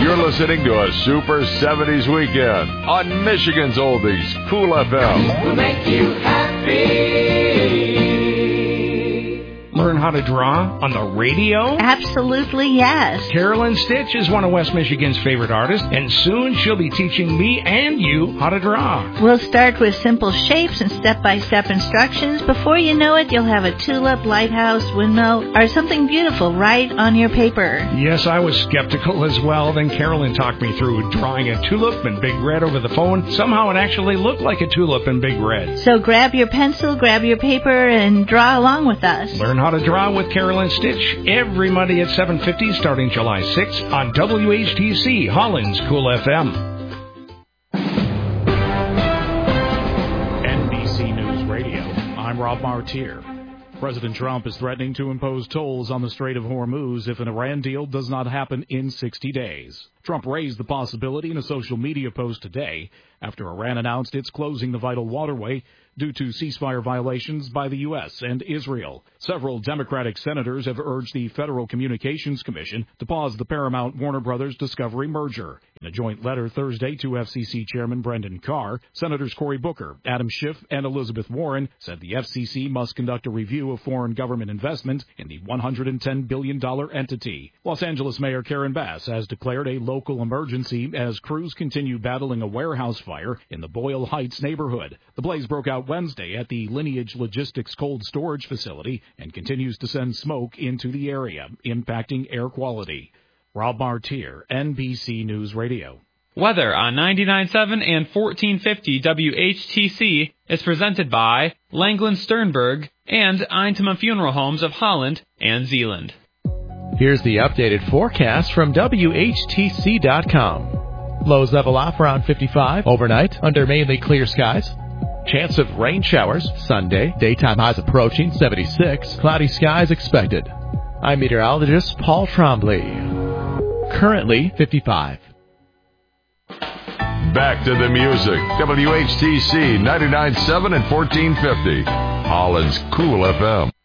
You're listening to a Super 70s weekend on Michigan's Oldies, Cool FM. We'll make you happy. Learn how to draw on the radio? Absolutely, yes. Carolyn Stitch is one of West Michigan's favorite artists, and soon she'll be teaching me and you how to draw. We'll start with simple shapes and step-by-step instructions. Before you know it, you'll have a tulip, lighthouse, windmill, or something beautiful right on your paper. Yes, I was skeptical as well. Then Carolyn talked me through drawing a tulip in big red over the phone. Somehow it actually looked like a tulip in big red. So grab your pencil, grab your paper, and draw along with us. Learn how to draw with Carolyn Stitch every Monday at 7:50 starting July 6th on WHTC, Holland's Cool FM. NBC News Radio. I'm Rob Martier. President Trump is threatening to impose tolls on the Strait of Hormuz if an Iran deal does not happen in 60 days. Trump raised the possibility in a social media post today after Iran announced it's closing the vital waterway due to ceasefire violations by the U.S. and Israel. Several Democratic senators have urged the Federal Communications Commission to pause the Paramount Warner Brothers Discovery merger. In a joint letter Thursday to FCC Chairman Brendan Carr, Senators Cory Booker, Adam Schiff, and Elizabeth Warren said the FCC must conduct a review of foreign government investment in the $110 billion entity. Los Angeles Mayor Karen Bass has declared a local emergency as crews continue battling a warehouse fire in the Boyle Heights neighborhood. The blaze broke out Wednesday at the Lineage Logistics cold storage facility and continues to send smoke into the area, impacting air quality. Rob Martier, NBC News Radio. Weather on 99.7 and 1450 WHTC is presented by Langland Sternberg and Eintema Funeral Homes of Holland and Zeeland. Here's the updated forecast from WHTC.com. Lows level off around 55 overnight under mainly clear skies. Chance of rain showers Sunday. Daytime highs approaching 76. Cloudy skies expected. I'm meteorologist Paul Trombley. Currently 55. Back to the music. WHTC 99.7 and 1450. Holland's Cool FM.